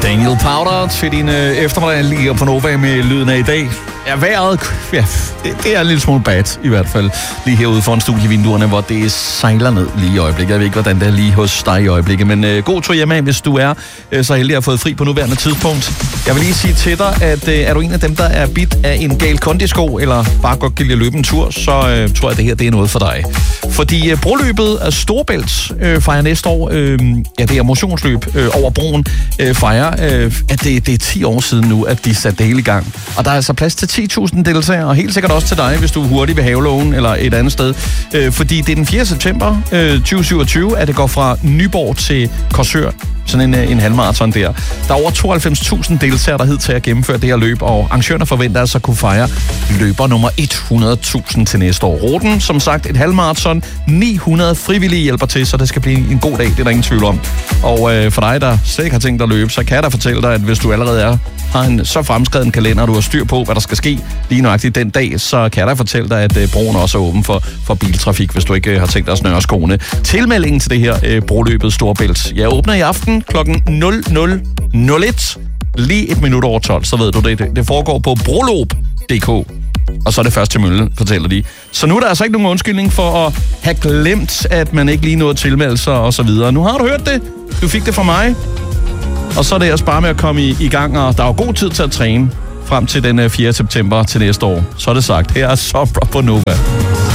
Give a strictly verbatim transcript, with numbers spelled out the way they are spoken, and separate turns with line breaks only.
Daniel Powder til din øh, eftermiddag lige på Nova med lyden af i dag. Ja, vejret, ja, det, det er en lille smule bad i hvert fald. Lige herude foran studievinduerne, hvor det sejler ned lige i øjeblikket. Jeg ved ikke, hvordan det er lige hos dig i øjeblikket, men øh, god tur hjemme, hvis du er øh, så heldig at have fået fri på nuværende tidspunkt. Jeg vil lige sige til dig, at øh, er du en af dem, der er bit af en gal kondisko, eller bare godt kan lide at løbe en tur, så øh, tror jeg, at det her det er noget for dig. Fordi øh, broløbet af Storebælt øh, fejrer næste år, øh, ja, det er motionsløb øh, over broen, øh, fejrer, øh, at det, det er ti år siden nu, at de satte det hele i gang. Og der er altså plads til ti tusind deltagere, og helt sikkert også til dig, hvis du er hurtig ved Havelågen eller et andet sted. Øh, fordi det er den fjerde september øh, tyve syvogtyve, at det går fra Nyborg til Korsør. Sådan en, en halvmarathon der. Der er over tooghalvfems tusind deltagere, der hed til at gennemføre det her løb, og arrangørerne forventer altså at kunne fejre løber nummer hundrede tusind til næste år. Ruten, som sagt, et halvmarathon, ni hundrede frivillige hjælper til, så det skal blive en god dag, det er der ingen tvivl om. Og øh, for dig, der slet ikke har tænkt at løbe, så kan jeg da fortælle dig, at hvis du allerede er, har en så fremskreden kalender, og du har styr på, hvad der skal ske lige nøjagtigt den dag, så kan jeg da fortælle dig, at øh, broen også er åben for, for biltrafik, hvis du ikke øh, har tænkt dig at snøre skoene. Tilmeldingen til det her øh, broløbet Storebælt. Jeg åbner i aften klokken nul nul nul et, lige et minut over tolv, så ved du det. Det foregår på brolob punktum d k, og så er det først til mølle, fortæller de. Så nu er der altså ikke nogen undskyldning for at have glemt, at man ikke lige nåede at tilmelde sig og så videre. Nu har du hørt det. Du fik det fra mig. Og så er det ellers bare med at komme i, i gang, og der er jo god tid til at træne frem til den fjerde september til næste år. Så er det sagt. Her er Summer på Nova.